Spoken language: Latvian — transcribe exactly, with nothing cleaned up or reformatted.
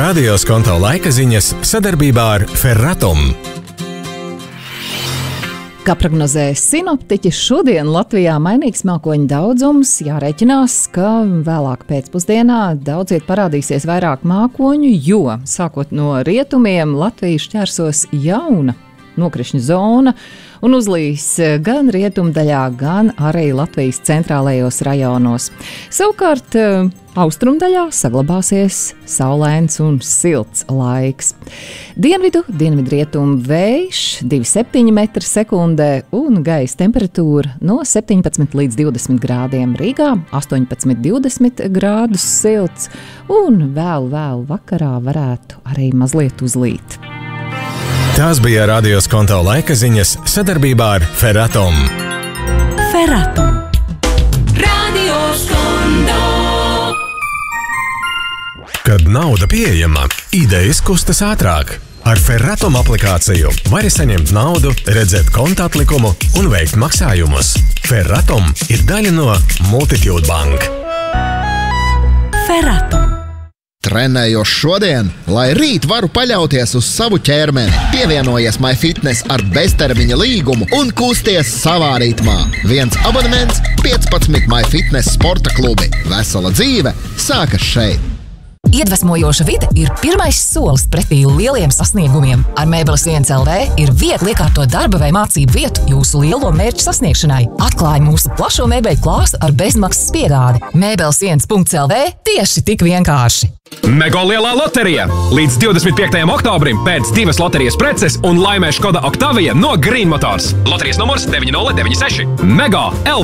Radio Skonto laika ziņas sadarbībā ar Ferratum. Kā prognozē sinoptiķi, šodien Latvijā mainīgs mākoņu daudzums, jārēķinās, ka vēlāk pēcpusdienā daudz viet parādīsies vairāk mākoņu, jo, sākot no rietumiem, Latviju šķērsos jauna nokrišņu zona un uzlīs gan rietumdaļā, gan arī Latvijas centrālajos rajonos. Savukārt, austrumdaļā saglabāsies saulains un silts laiks. Dienvidu, dienvidrietumu vējš divi komats septiņi metri sekundē un gaisa temperatūra no septiņpadsmit līdz divdesmit grādiem. Rīgā astoņpadsmit divdesmit grādus silts un vēl vēl vakarā varētu arī mazliet uzlīt. Tās bija Radio Skonto laika ziņas sadarbībā ar Ferratum. Ferratum. Radio Skonto. Kad nauda pieejama, idejas kustas ātrāk. Ar Ferratum aplikāciju vari saņemt naudu, redzēt konta atlikumu un veikt maksājumus. Ferratum ir daļa no Multitude Bank. Ferratum. Trenējos šodien, lai rīt varu paļauties uz savu ķermeni. Pievienojies MyFitness ar beztermiņa līgumu un kusties savā ritmā. Viens abonements, piecpadsmit MyFitness sporta klubi. Vesela dzīve sākas šeit. Iedvesmojoša vide ir pirmais solis pretī lieliem sasniegumiem. Ar Mēbeles viens L V ir viegli iekārtot darba vai mācību vietu jūsu lielo mērķu sasniegšanai. Atklāj mūsu plašo mēbeļu klāstu ar bezmaksas piegādi. Mēbeles viens L V tieši tik vienkārši. Mego lielā loterija! Līdz divdesmit piektajam oktobrim pēc divas loterijas preces un laimē Škoda Octavia no Green Motors. Loterijas numurs deviņi nulle deviņi seši. Mego L V!